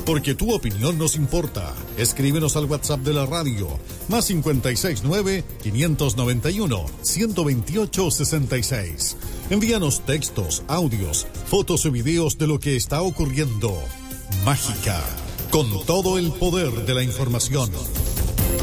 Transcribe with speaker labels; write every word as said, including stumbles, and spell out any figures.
Speaker 1: Porque tu opinión nos importa. Escríbenos al WhatsApp de la radio, más cinco seis nueve, cinco nueve uno, uno dos ocho, seis seis. Envíanos textos, audios, fotos y videos de lo que está ocurriendo. Mágica, con todo el poder de la información.